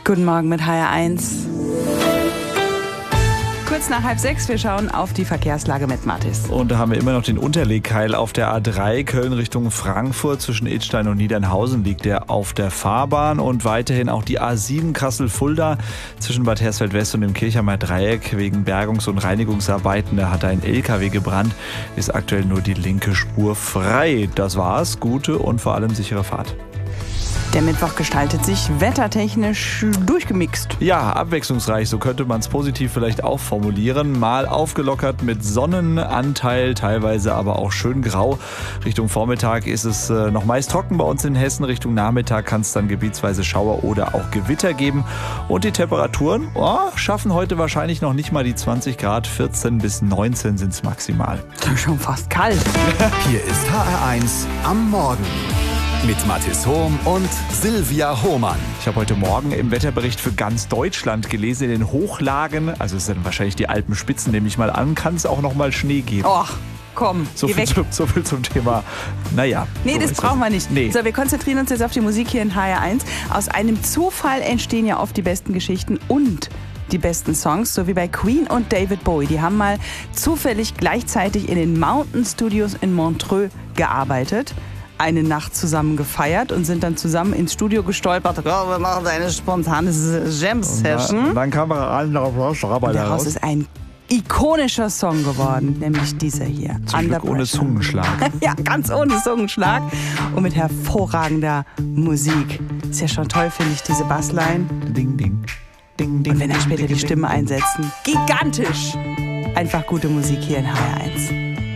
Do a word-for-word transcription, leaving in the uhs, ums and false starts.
Guten Morgen mit H R eins. Kurz nach halb sechs, wir schauen auf die Verkehrslage mit Mathis. Und da haben wir immer noch den Unterlegkeil auf der A drei Köln Richtung Frankfurt. Zwischen Idstein und Niedernhausen liegt der auf der Fahrbahn. Und weiterhin auch die A sieben Kassel-Fulda zwischen Bad Hersfeld-West und dem Kirchheimer Dreieck. Wegen Bergungs- und Reinigungsarbeiten, da hat ein L K W gebrannt, ist aktuell nur die linke Spur frei. Das war's. Gute und vor allem sichere Fahrt. Der Mittwoch gestaltet sich wettertechnisch durchgemixt. Ja, abwechslungsreich, so könnte man es positiv vielleicht auch formulieren. Mal aufgelockert mit Sonnenanteil, teilweise aber auch schön grau. Richtung Vormittag ist es äh, noch meist trocken bei uns in Hessen. Richtung Nachmittag kann es dann gebietsweise Schauer oder auch Gewitter geben. Und die Temperaturen oh, schaffen heute wahrscheinlich noch nicht mal die zwanzig Grad. vierzehn bis neunzehn sind es maximal. Das ist schon fast kalt. Hier ist H R eins am Morgen mit Mathis Hohm und Silvia Hohmann. Ich habe heute Morgen im Wetterbericht für ganz Deutschland gelesen, in den Hochlagen, also es sind wahrscheinlich die Alpenspitzen, nehme ich mal an, kann es auch noch mal Schnee geben. Och, komm, so geh viel, weg. zu, so viel zum Thema, naja. Nee, so das brauchen wir nicht. Nee. So, wir konzentrieren uns jetzt auf die Musik hier in H R eins. Aus einem Zufall entstehen ja oft die besten Geschichten und die besten Songs, so wie bei Queen und David Bowie. Die haben mal zufällig gleichzeitig in den Mountain Studios in Montreux gearbeitet, eine Nacht zusammen gefeiert und sind dann zusammen ins Studio gestolpert. Oh, wir machen eine spontane Jam-Session. Und dann kam er an, daraus ist ein ikonischer Song geworden, nämlich dieser hier. Zum Glück ohne Zungenschlag. Ja, ganz ohne Zungenschlag und mit hervorragender Musik. Ist ja schon toll, finde ich, diese Bassline. Ding, ding. Ding, ding, und wenn er später ding, die ding, Stimme ding. einsetzen. Gigantisch! Einfach gute Musik hier in H R eins.